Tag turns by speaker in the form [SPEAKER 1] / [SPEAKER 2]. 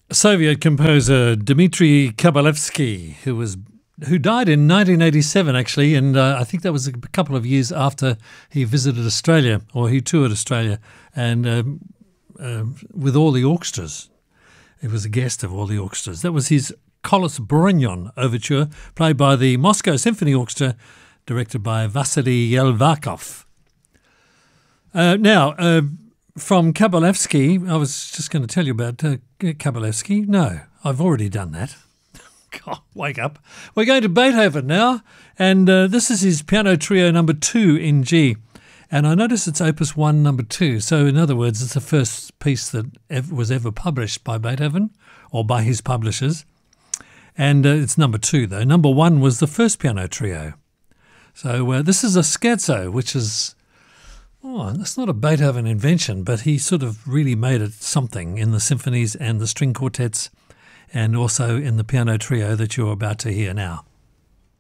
[SPEAKER 1] Soviet composer Dmitry Kabalevsky, who died in 1987 actually, and I think that was a couple of years after he visited Australia, or he toured Australia, and with all the orchestras. He was a guest of all the orchestras. That was his Kolos Boronyon overture, played by the Moscow Symphony Orchestra, directed by Vasily Yelvakov. Now, from Kabalevsky, I was just going to tell you about Kabalevsky. No, I've already done that. God, wake up. We're going to Beethoven now, and this is his Piano Trio number 2 in G. And I notice it's Opus 1, number 2. So, in other words, it's the first piece that was ever published by Beethoven or by his publishers. And it's number 2, though. Number 1 was the first Piano Trio. So, this is a scherzo, which is, that's not a Beethoven invention, but he sort of really made it something in the symphonies and the string quartets and also in the Piano Trio that you're about to hear now.